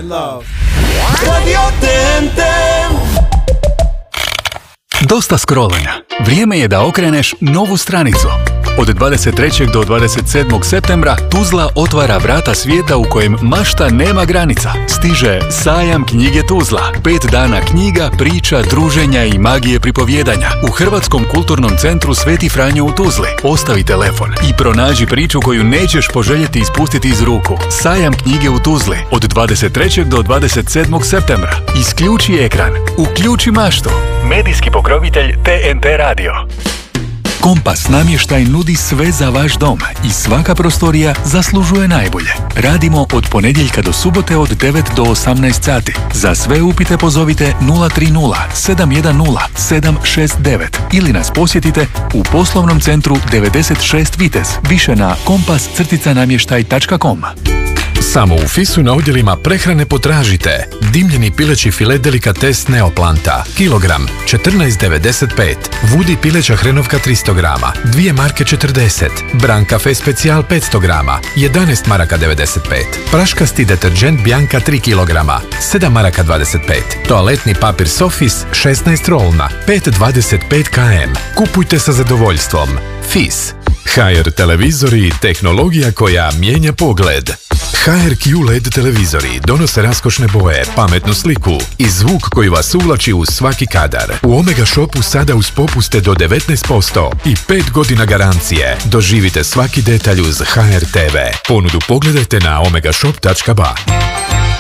Mad Love. Radio TNT. Dosta scrollanja. Vrijeme je da okreneš novu stranicu. Od 23. do 27. septembra Tuzla otvara vrata svijeta u kojem mašta nema granica. Stiže sajam knjige Tuzla. 5 dana knjiga, priča, druženja i magije pripovjedanja. U Hrvatskom kulturnom centru Sveti Franjo u Tuzli. Ostavi telefon i pronađi priču koju nećeš poželjeti ispustiti iz ruku. Sajam knjige u Tuzli. Od 23. do 27. septembra. Isključi ekran. Uključi maštu. Medijski pokrovitelj TNT Radio. Kompas namještaj nudi sve za vaš dom i svaka prostorija zaslužuje najbolje. Radimo od ponedjeljka do subote od 9 do 18 sati. Za sve upite pozovite 030 710 769 ili nas posjetite u poslovnom centru 96 Vitez. Više na kompas-namještaj.com. Samo u Fisu na odjelima prehrane potražite dimljeni pileći filet delikates Neoplanta, kilogram 14,95, Vudi pileća hrenovka 300 grama, 2 marke 40, Brancafe specijal 500 grama, 11 maraka 95, praškasti deterđent Bianca 3 kilograma, 7 maraka 25, toaletni papir Sofis 16 rolna, 5,25 km. Kupujte sa zadovoljstvom. Fis. HR televizori, tehnologija koja mijenja pogled. HRQ LED televizori donose raskošne boje, pametnu sliku i zvuk koji vas uvlači u svaki kadar. U Omega Shopu sada uz popuste do 19% i 5 godina garancije. Doživite svaki detalj uz HR TV. Ponudu pogledajte na omegashop.ba.